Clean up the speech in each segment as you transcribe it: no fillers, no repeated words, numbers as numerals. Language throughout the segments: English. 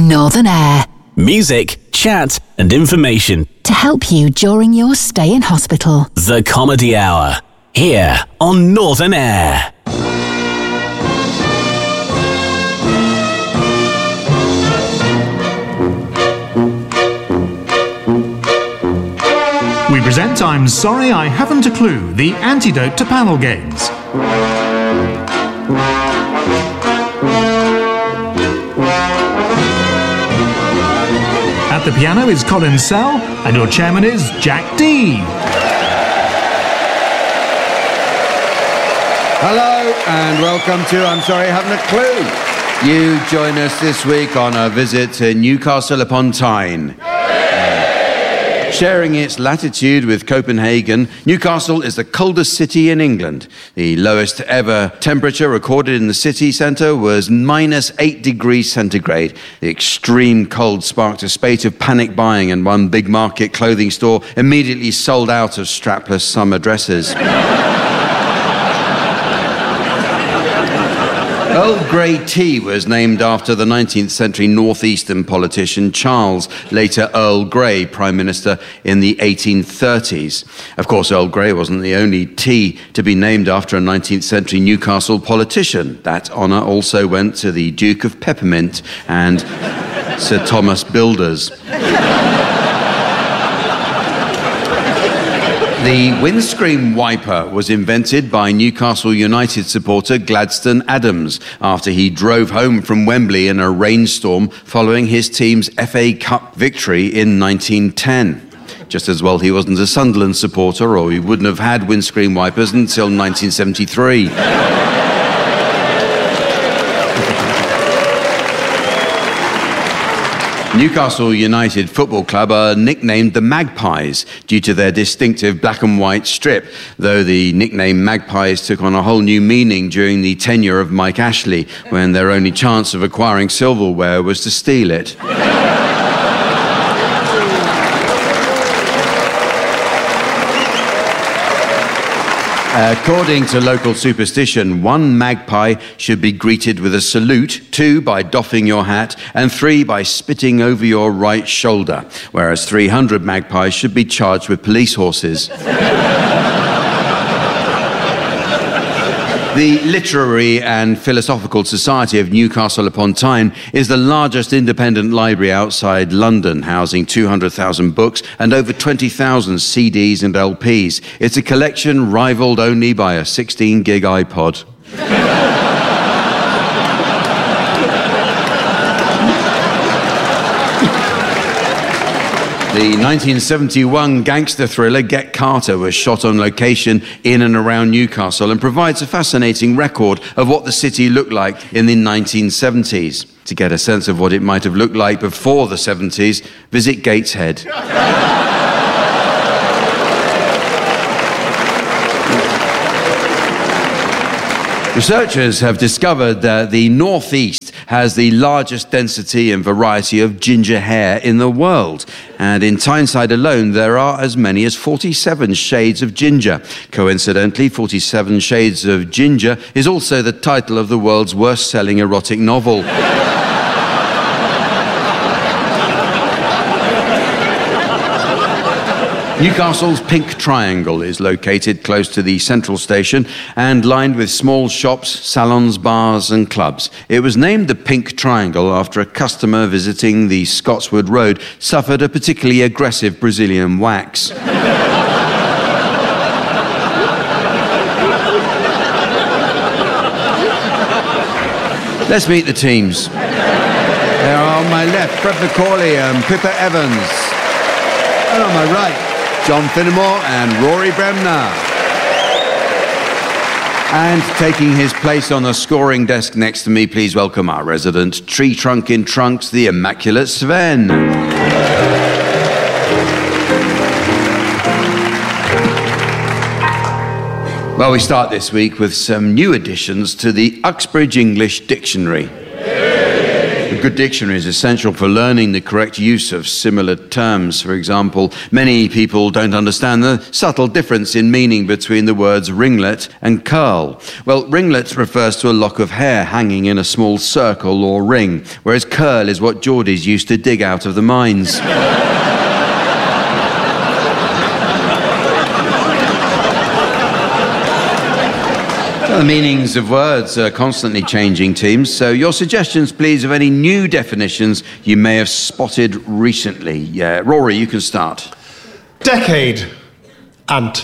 Northern Air. Music, chat and information to help you during your stay in hospital. The Comedy Hour, here on Northern Air. We present I'm Sorry I Haven't a Clue, the antidote to panel games. At the piano is Colin Sell, and your chairman is Jack D. Hello and welcome to I'm Sorry I Haven't a Clue. You join us this week on a visit to Newcastle upon Tyne. Sharing its latitude with Copenhagen, Newcastle is the coldest city in England. The lowest ever temperature recorded in the city centre was -8 degrees centigrade. The extreme cold sparked a spate of panic buying, and one big market clothing store immediately sold out of strapless summer dresses. Earl Grey tea was named after the 19th century northeastern politician Charles, later Earl Grey, Prime Minister in the 1830s. Of course, Earl Grey wasn't the only tea to be named after a 19th century Newcastle politician. That honour also went to the Duke of Peppermint and Sir Thomas Builders. The windscreen wiper was invented by Newcastle United supporter Gladstone Adams after he drove home from Wembley in a rainstorm following his team's FA Cup victory in 1910. Just as well he wasn't a Sunderland supporter, or he wouldn't have had windscreen wipers until 1973. Newcastle United Football Club are nicknamed the Magpies due to their distinctive black and white strip, though the nickname Magpies took on a whole new meaning during the tenure of Mike Ashley, when their only chance of acquiring silverware was to steal it. According to local superstition, 1 magpie should be greeted with a salute, 2 by doffing your hat, and 3 by spitting over your right shoulder, whereas 300 magpies should be charged with police horses. The Literary and Philosophical Society of Newcastle upon Tyne is the largest independent library outside London, housing 200,000 books and over 20,000 CDs and LPs. It's a collection rivalled only by a 16-gig iPod. The 1971 gangster thriller Get Carter was shot on location in and around Newcastle and provides a fascinating record of what the city looked like in the 1970s. To get a sense of what it might have looked like before the 70s, visit Gateshead. Researchers have discovered that the northeast has the largest density and variety of ginger hair in the world. And in Tyneside alone, there are as many as 47 shades of ginger. Coincidentally, 47 Shades of Ginger is also the title of the world's worst-selling erotic novel. Newcastle's Pink Triangle is located close to the central station and lined with small shops, salons, bars and clubs. It was named the Pink Triangle after a customer visiting the Scotswood Road suffered a particularly aggressive Brazilian wax. Let's meet the teams. They are on my left, Fred McCauley and Pippa Evans. And on my right, John Finnemore and Rory Bremner. And taking his place on the scoring desk next to me, please welcome our resident tree trunk in trunks, the immaculate Sven. Well, we start this week with some new additions to the Uxbridge English Dictionary. A good dictionary is essential for learning the correct use of similar terms. For example, many people don't understand the subtle difference in meaning between the words ringlet and curl. Well, ringlet refers to a lock of hair hanging in a small circle or ring, whereas curl is what Geordies used to dig out of the mines. The meanings of words are constantly changing, teams, so your suggestions, please, of any new definitions you may have spotted recently. Yeah, Rory, you can start. Decade. Ant.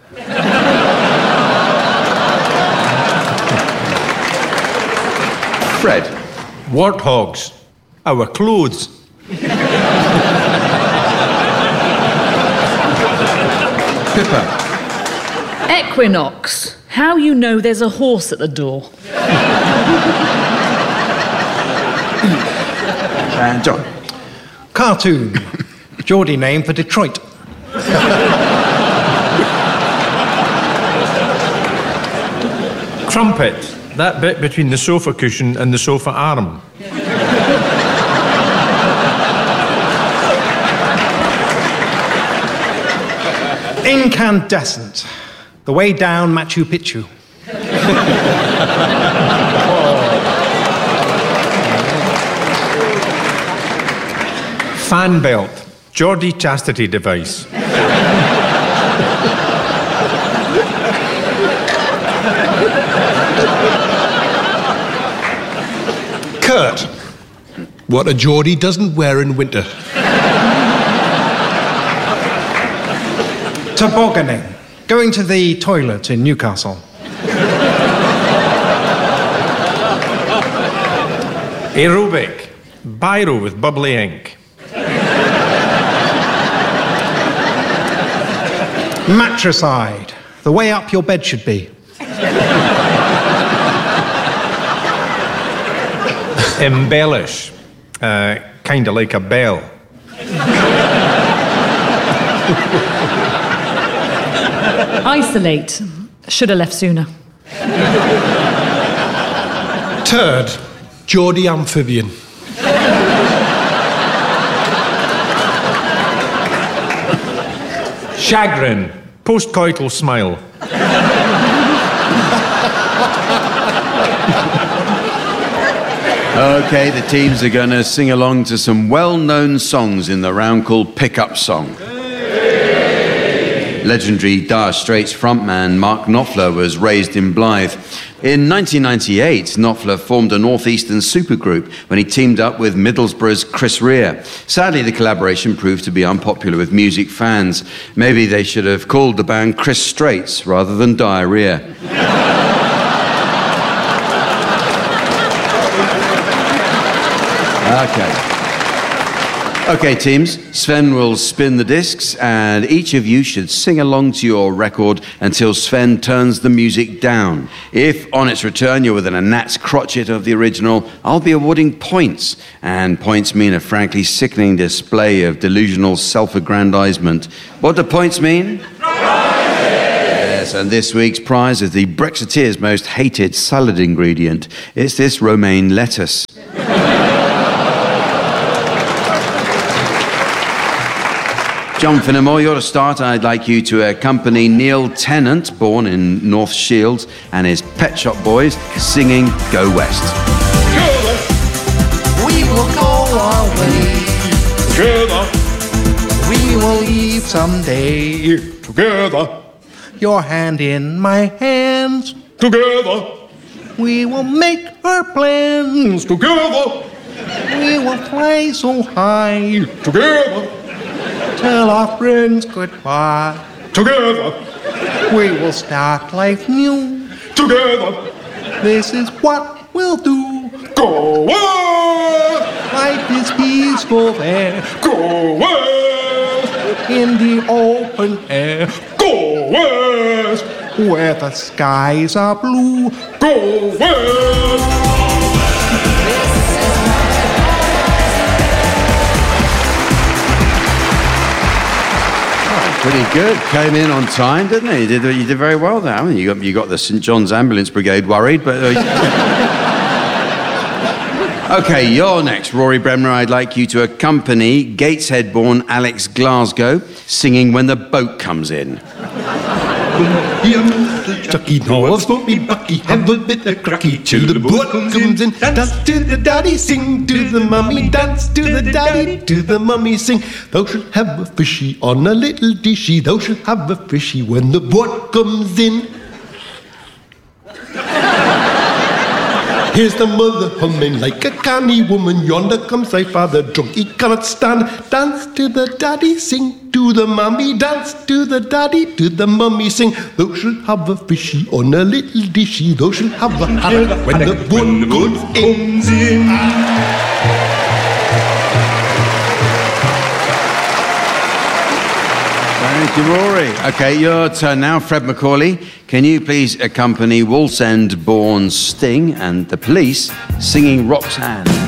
Fred. Warthogs. Our clothes. Pippa. Equinox. How you know there's a horse at the door. And John. Cartoon. Geordie name for Detroit. Crumpet. That bit between the sofa cushion and the sofa arm. Incandescent. The way down Machu Picchu. Fan belt. Geordie chastity device. Kurt. What a Geordie doesn't wear in winter. Tobogganing. Going to the toilet in Newcastle. Aerobic. Biro with bubbly ink. Matricide. The way up your bed should be. Embellish. Kinda like a bell. Isolate. Should have left sooner. Turd. Geordie amphibian. Chagrin. Postcoital smile. Okay, the teams are going to sing along to some well-known songs in the round called Pickup Song. Legendary Dire Straits frontman Mark Knopfler was raised in Blythe. In 1998, Knopfler formed a northeastern supergroup when he teamed up with Middlesbrough's Chris Rea. Sadly, the collaboration proved to be unpopular with music fans. Maybe they should have called the band Chris Straits rather than Diarrhea. Okay, teams, Sven will spin the discs and each of you should sing along to your record until Sven turns the music down. If on its return you're within a gnat's crotchet of the original, I'll be awarding points. And points mean a frankly sickening display of delusional self-aggrandizement. What do points mean? Yes, and this week's prize is the Brexiteers' most hated salad ingredient. It's this romaine lettuce. John Finnemore, you're to start. I'd like you to accompany Neil Tennant, born in North Shields, and his Pet Shop Boys singing Go West. Together, we will go our way. Together, we will leave someday. Together, Your hand in my hands. together, We will make our plans. together, We will fly so high. together, Tell our friends goodbye. together, We will start life new. together. This is what we'll do. Go west, Life is peaceful there go west, in the open air, go west, where the skies are blue. go west. Pretty good. Came in on time, didn't he? You did very well there. I mean, you got the St John's Ambulance Brigade worried, but Okay, you're next. Rory Bremner, I'd like you to accompany Gateshead-born Alex Glasgow singing When the Boat Comes In. Chucky, no, smoke me bucky, have a bit of cracky till the boat comes in. Dance to the daddy, sing to the mummy, dance to the daddy, to the mummy, sing. Thou shalt have a fishy on a little dishy, thou shalt have a fishy when the boat comes in. Here's the mother humming like a canny woman. Yonder comes thy father drunk, he cannot stand. Dance to the daddy, sing to the mummy. Dance to the daddy, to the mummy, sing. Thou shalt have a fishy on a little dishy. Thou shalt have a hat when the boat comes in. Thank you, Rory. Okay, your turn now. Fred Macaulay, can you please accompany Wallsend-born Sting and the Police singing Roxanne?